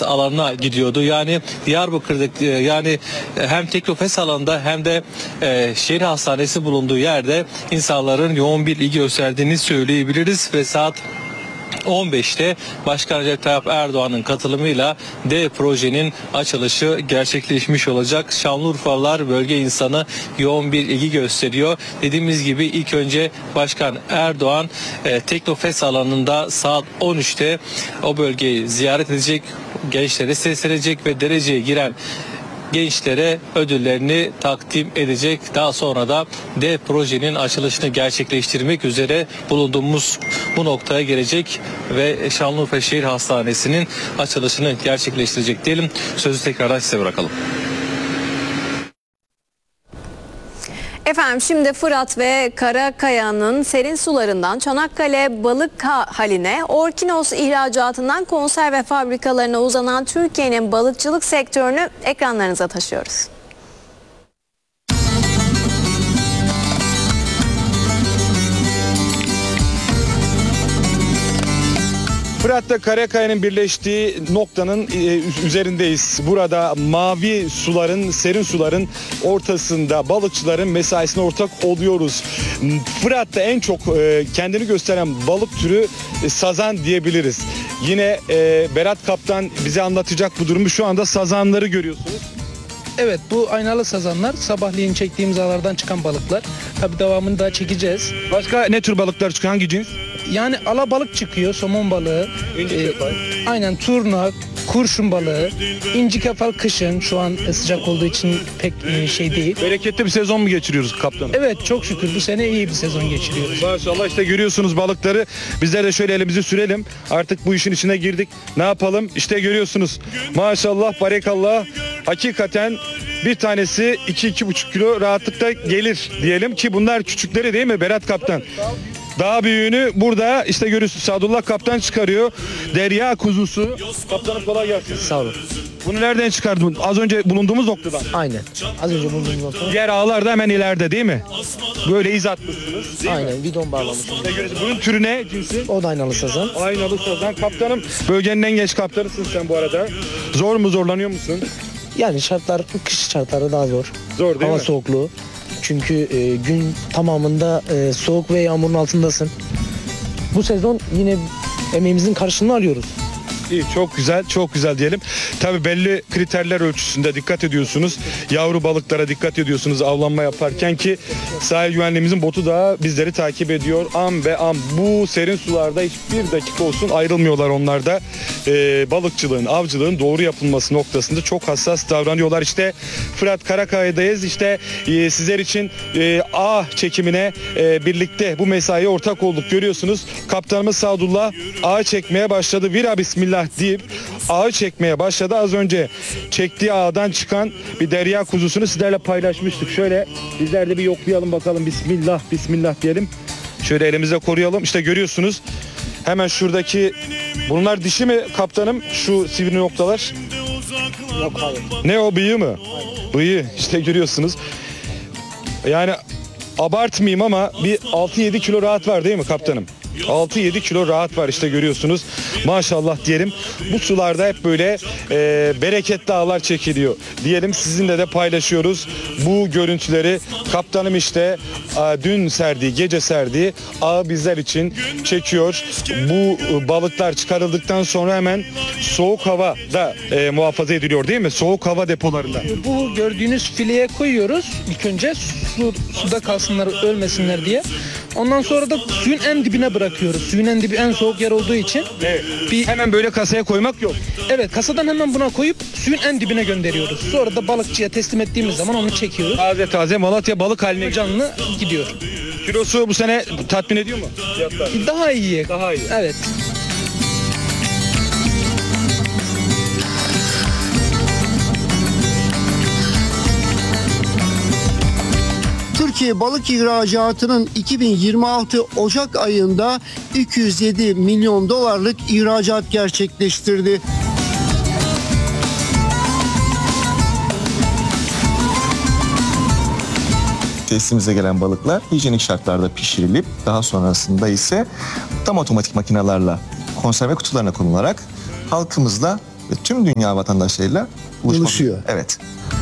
alanına gidiyordu. Yani Diyarbakır'daki yani hem Teknofest alanında hem de şehir hastanesi bulunduğu yerde insanların yoğun bir ilgi gösterdiğini söyleyebiliriz ve saat 15'te Başkan Recep Tayyip Erdoğan'ın katılımıyla dev projenin açılışı gerçekleşmiş olacak. Şanlıurfalılar, bölge insanı yoğun bir ilgi gösteriyor. Dediğimiz gibi ilk önce Başkan Erdoğan Teknofest alanında saat 13'te o bölgeyi ziyaret edecek, gençlere seslenecek ve dereceye giren gençlere ödüllerini takdim edecek. Daha sonra da dev projenin açılışını gerçekleştirmek üzere bulunduğumuz bu noktaya gelecek ve Şanlıurfa Şehir Hastanesi'nin açılışını gerçekleştirecek diyelim. Sözü tekrardan size bırakalım. Efendim şimdi Fırat ve Karakaya'nın serin sularından Çanakkale balık haline, Orkinos ihracatından konserve fabrikalarına uzanan Türkiye'nin balıkçılık sektörünü ekranlarınıza taşıyoruz. Fırat'ta Karakaya'nın birleştiği noktanın üzerindeyiz. Burada mavi suların, serin suların ortasında balıkçıların mesaisine ortak oluyoruz. Fırat'ta en çok kendini gösteren balık türü sazan diyebiliriz. Yine Berat Kaptan bize anlatacak bu durumu. Şu anda sazanları görüyorsunuz. Evet, bu aynalı sazanlar sabahleyin çektiğimiz ağlardan çıkan balıklar. Tabii devamını da çekeceğiz. Başka ne tür balıklar çıkıyor? Hangi cins? Yani alabalık çıkıyor, somon balığı, aynen turna, kurşun balığı, inci kefal kışın, şu an sıcak olduğu için pek şey değil. Bereketli bir sezon mu geçiriyoruz kaptanım? Evet, çok şükür bu sene iyi bir sezon geçiriyoruz. Maşallah, işte görüyorsunuz balıkları. Bizler de şöyle elimizi sürelim. Artık bu işin içine girdik. Ne yapalım? İşte görüyorsunuz. Maşallah, barekallah. Hakikaten bir tanesi 2-2,5 kilo rahatlıkla gelir diyelim ki bunlar küçükleri değil mi Berat Kaptan? Daha büyüğünü burada işte görüyorsunuz, Sadullah Kaptan çıkarıyor. Derya kuzusu. Kaptanım kolay gelsin. Sağ olun. Bunu nereden çıkardın? Az önce bulunduğumuz noktadan. Aynen. Az önce bulduğumuz nokta. Diğer ağlar da hemen ileride değil mi? Böyle iz atmışsınız. Aynen, bidon bağlamışız. Bunun türü ne? Cinsi? O da aynalı sazan. Aynalı sazan. Kaptanım, bölgenin en genç kaptanısın sen bu arada. Zor mu, zorlanıyor musun? Yani şartlar, kış şartları daha zor. Zor değil Hava mi? soğukluğu. Çünkü gün tamamında soğuk ve yağmurun altındasın. Bu sezon yine emeğimizin karşılığını alıyoruz. İyi, çok güzel, çok güzel diyelim. Tabii belli kriterler ölçüsünde dikkat ediyorsunuz. Yavru balıklara dikkat ediyorsunuz avlanma yaparken ki sahil güvenliğimizin botu da bizleri takip ediyor. An be an bu serin sularda hiçbir dakika olsun ayrılmıyorlar onlar da. Balıkçılığın, avcılığın doğru yapılması noktasında çok hassas davranıyorlar. İşte Fırat Karakaya'dayız. İşte sizler için ağ çekimine birlikte bu mesaiye ortak olduk. Görüyorsunuz kaptanımız Sadullah ağa çekmeye başladı. Vira bismillah deyip ağı çekmeye başladı. Az önce çektiği ağdan çıkan bir derya kuzusunu sizlerle paylaşmıştık. Şöyle bizler de bir yoklayalım bakalım. Bismillah, bismillah diyelim. Şöyle elimize koruyalım. İşte görüyorsunuz. Hemen şuradaki, bunlar dişi mi kaptanım? Şu sivri noktalar. Yok, hayır. Ne o, bıyığı mı? Bıyığı işte görüyorsunuz. Yani abartmayayım ama bir 6-7 kilo rahat var değil mi kaptanım? 6-7 kilo rahat var işte görüyorsunuz. Maşallah diyelim. Bu sularda hep böyle bereketli ağlar çekiliyor diyelim. Sizinle de paylaşıyoruz bu görüntüleri. Kaptanım işte dün serdiği, gece serdiği ağı bizler için çekiyor. Bu balıklar çıkarıldıktan sonra hemen soğuk havada muhafaza ediliyor değil mi? Soğuk hava depolarında. Bu gördüğünüz fileye koyuyoruz. İlk önce suda kalsınlar, ölmesinler diye. Ondan sonra da suyun en dibine bırakıyoruz. Suyun en dibi en soğuk yer olduğu için. Evet. Hemen böyle kasaya koymak yok. Evet, kasadan hemen buna koyup suyun en dibine gönderiyoruz. Sonra da balıkçıya teslim ettiğimiz zaman onu çekiyoruz. Taze taze Malatya balık haline Canlı gidiyor. Kilosu bu sene tatmin ediyor mu? Daha iyi. Daha iyi. Evet. Türkiye balık ihracatının 2026 Ocak ayında 207 milyon dolarlık ihracat gerçekleştirdi. Tesisimize gelen balıklar hijyenik şartlarda pişirilip daha sonrasında ise tam otomatik makinelerle konserve kutularına konularak halkımızla ve tüm dünya vatandaşlarıyla buluşmak Buluşuyor. üzere. Evet.